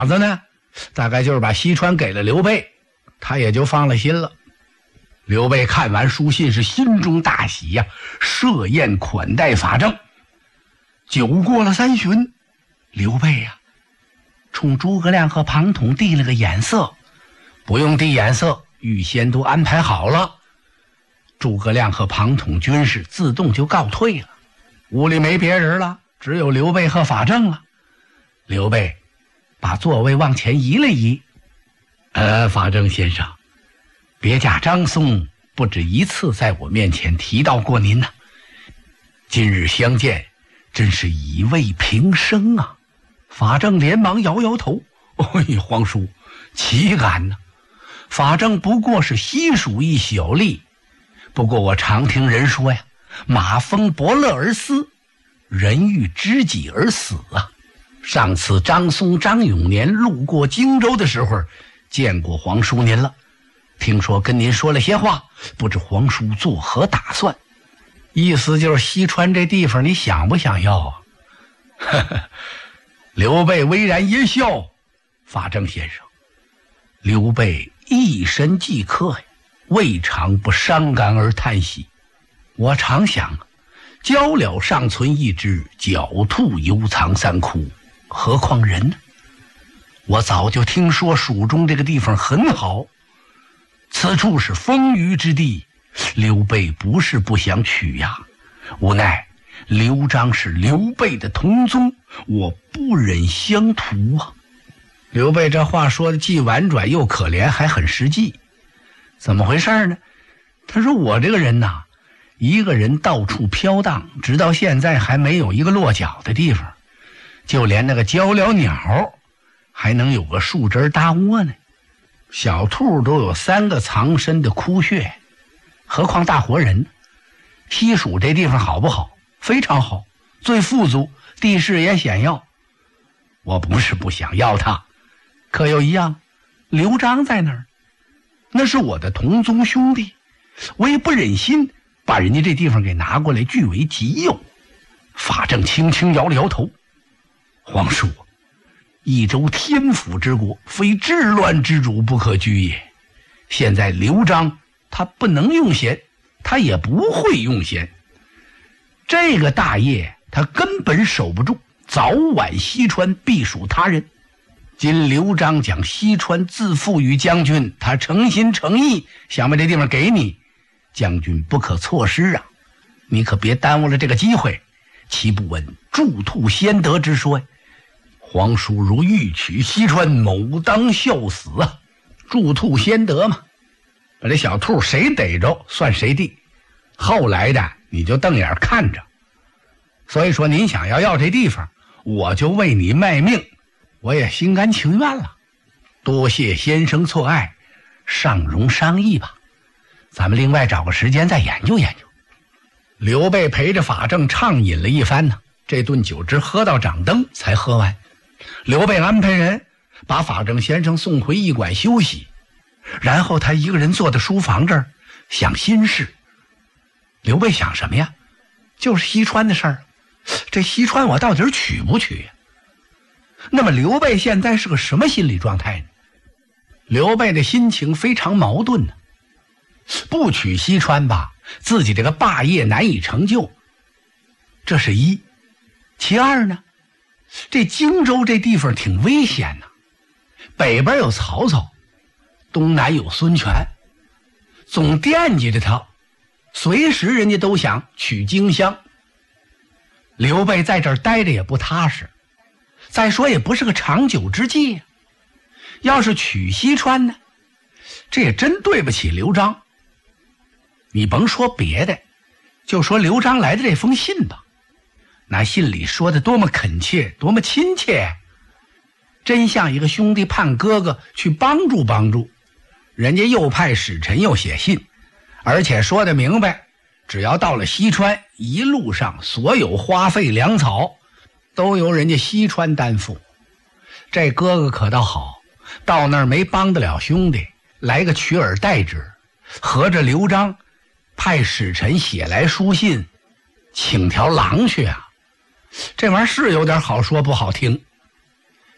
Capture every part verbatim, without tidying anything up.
子呢，大概就是把西川给了刘备，他也就放了心了。刘备看完书信是心中大喜呀、啊，设宴款待法正。酒过了三巡，刘备呀、啊，冲诸葛亮和庞统递了个眼色，不用递眼色，预先都安排好了。诸葛亮和庞统军士自动就告退了，屋里没别人了，只有刘备和法正了。刘备把座位往前移了移，呃，法正先生，别驾张松不止一次在我面前提到过您呐、啊，今日相见真是以慰平生啊。法正连忙摇摇头，哎，皇叔岂敢呢？法正不过是西蜀一小吏，不过我常听人说呀，马蜂伯乐而死，人欲知己而死啊。上次张松张永年路过荆州的时候，见过皇叔您了，听说跟您说了些话，不知皇叔作何打算？意思就是西川这地方你想不想要啊？呵呵，刘备微然一笑，法正先生，刘备一神即刻呀，未尝不伤感而叹息。我常想，鹪鹩尚存一只，狡兔犹藏三窟，何况人呢？我早就听说蜀中这个地方很好，此处是丰腴之地，刘备不是不想取呀，无奈刘璋是刘备的同宗，我不忍相图啊。刘备这话说的既婉转又可怜，还很实际。怎么回事呢？他说我这个人呐，一个人到处飘荡，直到现在还没有一个落脚的地方，就连那个鹪鹩鸟还能有个树枝搭窝呢，小兔都有三个藏身的窟穴，何况大活人呢？西蜀这地方好不好？非常好，最富足，地势也险要。我不是不想要它，可又一样，刘璋在那儿，那是我的同宗兄弟，我也不忍心把人家这地方给拿过来据为己有。法正轻轻摇了摇头，皇叔，益州天府之国，非治乱之主不可居也。现在刘璋他不能用贤，他也不会用贤，这个大业他根本守不住，早晚西川必属他人。今刘璋将西川自付于将军，他诚心诚意想把这地方给你，将军不可错失啊！你可别耽误了这个机会。岂不闻助兔先得之说呀？皇叔如欲取西川，某当效死啊！助兔先得嘛，把这小兔谁逮着算谁地，后来的你就瞪眼看着。所以说您想要要这地方，我就为你卖命，我也心甘情愿了。多谢先生错爱，尚容商议吧，咱们另外找个时间再研究研究。刘备陪着法正畅饮了一番呢，这顿酒直喝到掌灯才喝完。刘备安排人把法正先生送回驿馆休息，然后他一个人坐在书房这儿想心事。刘备想什么呀？就是西川的事儿，这西川我到底取不取呀？那么刘备现在是个什么心理状态呢？刘备的心情非常矛盾呢。不取西川吧，自己这个霸业难以成就，这是一。其二呢，这荆州这地方挺危险呢，北边有曹操，东南有孙权，总惦记着他，随时人家都想取荆襄。刘备在这儿待着也不踏实，再说也不是个长久之计啊。要是取西川呢，这也真对不起刘璋。你甭说别的，就说刘璋来的这封信吧，那信里说的多么恳切，多么亲切，真像一个兄弟盼哥哥去帮助帮助。人家又派使臣又写信，而且说得明白，只要到了西川，一路上所有花费粮草都由人家西川担负。这哥哥可倒好，到那儿没帮得了兄弟，来个取而代之。合着刘璋派使臣写来书信请条狼去啊，这玩意儿是有点好说不好听。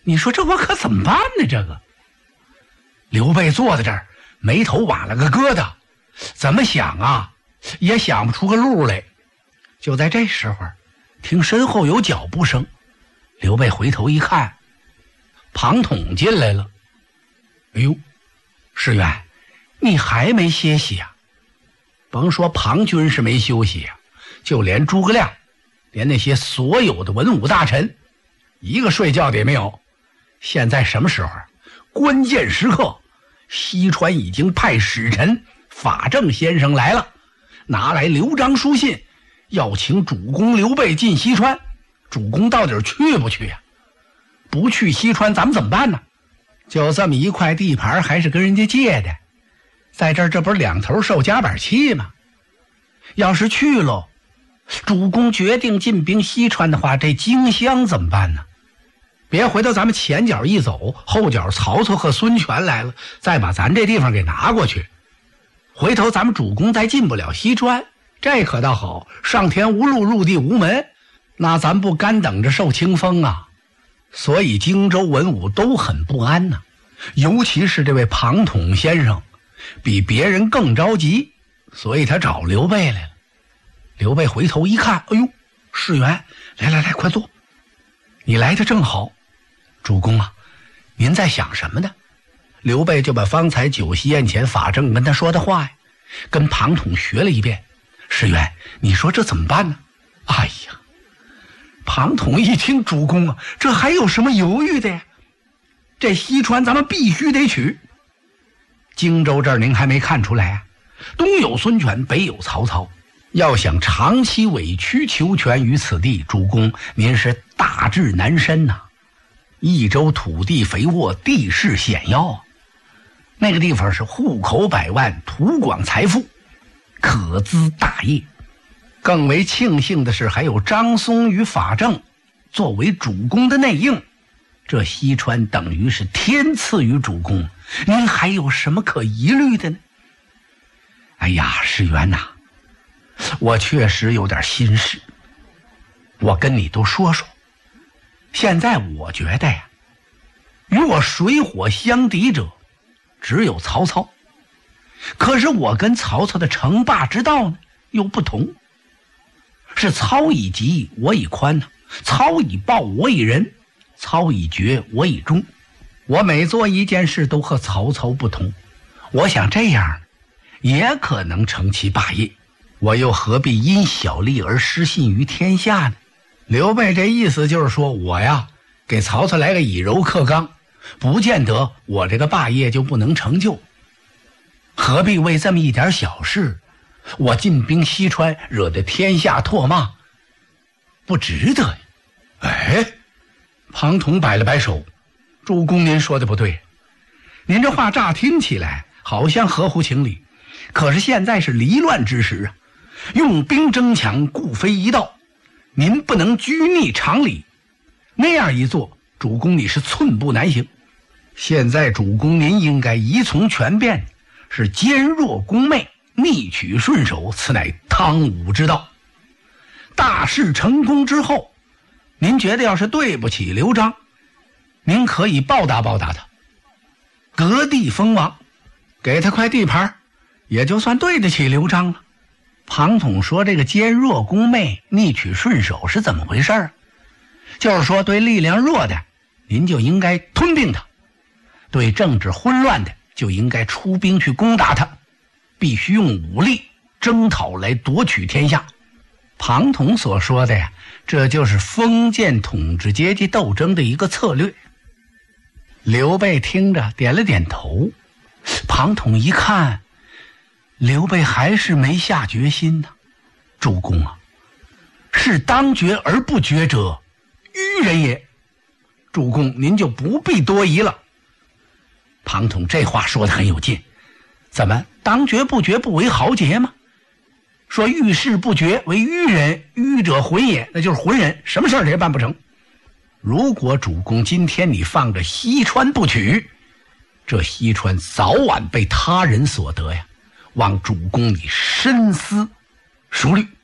你说这我可怎么办呢？这个刘备坐在这儿，眉头挖了个疙瘩，怎么想啊也想不出个路来。就在这时候，听身后有脚步声，刘备回头一看，庞统进来了。哎呦，士元，你还没歇息啊？甭说庞军是没休息啊，就连诸葛亮，连那些所有的文武大臣，一个睡觉的也没有。现在什么时候啊？关键时刻，西川已经派使臣法正先生来了，拿来刘璋书信，要请主公刘备进西川。主公到底去不去呀、啊？不去西川咱们怎么办呢？就这么一块地盘还是跟人家借的，在这儿这不是两头受夹板气吗？要是去喽，主公决定进兵西川的话，这荆襄怎么办呢？别回头咱们前脚一走，后脚曹操和孙权来了，再把咱这地方给拿过去，回头咱们主公再进不了西川，这可倒好，上天无路入地无门，那咱不干等着受清风啊。所以荆州文武都很不安呐、啊，尤其是这位庞统先生比别人更着急，所以他找刘备来了。刘备回头一看，哎呦，士元，来来来，快坐，你来的正好。主公啊，您在想什么呢？刘备就把方才酒席宴前法正跟他说的话呀，跟庞统学了一遍。士元，你说这怎么办呢？哎呀，庞统一听，主公啊，这还有什么犹豫的呀？这西川咱们必须得取。荆州这儿您还没看出来啊？东有孙权，北有曹操，要想长期委曲求全于此地，主公您是大志难伸呐、啊。益州土地肥沃，地势险要，那个地方是户口百万，土广财富，可资大业。更为庆幸的是，还有张松与法正作为主公的内应，这西川等于是天赐于主公，您还有什么可疑虑的呢？哎呀，士元呐、啊，我确实有点心事，我跟你都说说。现在我觉得呀，与我水火相敌者只有曹操，可是我跟曹操的称霸之道呢又不同，是操以急我以宽呢，操以暴我以仁，操以决我以忠。我每做一件事都和曹操不同，我想这样也可能成其霸业，我又何必因小利而失信于天下呢？刘备这意思就是说，我呀给曹操来个以柔克刚，不见得我这个霸业就不能成就，何必为这么一点小事我进兵西川，惹得天下唾骂，不值得呀。哎，庞统摆了摆手，主公您说的不对，您这话乍听起来好像合乎情理，可是现在是离乱之时啊，用兵争强固非一道，您不能拘泥常理，那样一做，主公你是寸步难行。现在主公您应该依从权变，是坚若攻妹，逆取顺守，此乃汤武之道。大事成功之后，您觉得要是对不起刘璋，您可以报答报答他，割地封王，给他块地盘，也就算对得起刘璋了。庞统说这个坚若攻妹，逆取顺守是怎么回事啊？就是说对力量弱的您就应该吞并他，对政治混乱的就应该出兵去攻打他，必须用武力征讨来夺取天下。庞统所说的呀，这就是封建统治阶级斗争的一个策略。刘备听着点了点头，庞统一看刘备还是没下决心呢。主公啊，是当决而不决者愚人也，主公您就不必多疑了。庞统这话说得很有劲，怎么当决不决不为豪杰吗？说遇事不决为愚人，愚者浑也，那就是浑人，什么事儿也办不成。如果主公今天你放着西川不取，这西川早晚被他人所得呀，望主公你深思熟虑。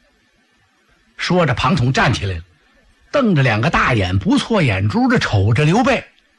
说着庞统站起来了，瞪着两个大眼不错眼珠的瞅着刘备，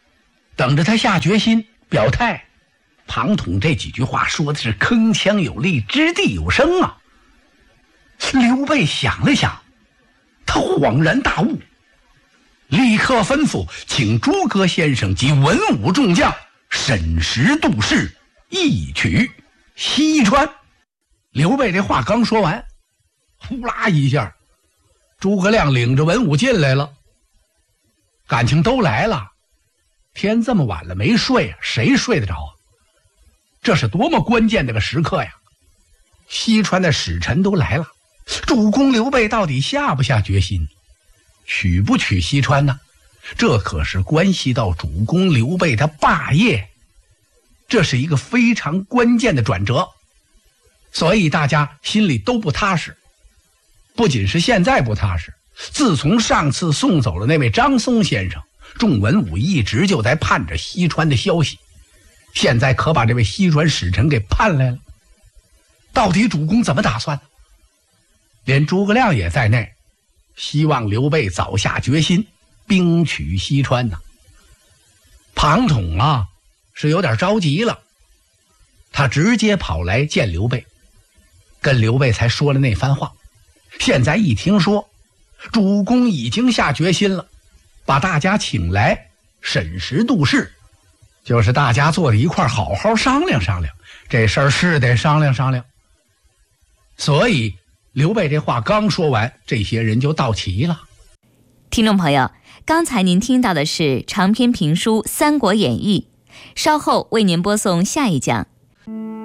等着他下决心表态。庞统这几句话说的是铿锵有力，掷地有声啊。刘备想了想，他恍然大悟，立刻吩咐请诸葛先生及文武众将审时度势，一取西川。刘备这话刚说完，呼啦一下，诸葛亮领着文武进来了。感情都来了，天这么晚了没睡啊，谁睡得着啊？这是多么关键的个时刻呀！西川的使臣都来了，主公刘备到底下不下决心，取不取西川呢？这可是关系到主公刘备他霸业，这是一个非常关键的转折，所以大家心里都不踏实。不仅是现在不踏实，自从上次送走了那位张松先生，众文武一直就在盼着西川的消息，现在可把这位西川使臣给盼来了。到底主公怎么打算呢？连诸葛亮也在内，希望刘备早下决心，兵取西川呢。庞统啊，是有点着急了，他直接跑来见刘备，跟刘备才说了那番话。现在一听说主公已经下决心了，把大家请来审时度势，就是大家坐在一块好好商量商量，这事儿是得商量商量。所以刘备这话刚说完，这些人就到齐了。 听众朋友，刚才您听到的是长篇评书《三国演义》，稍后为您播送下一讲。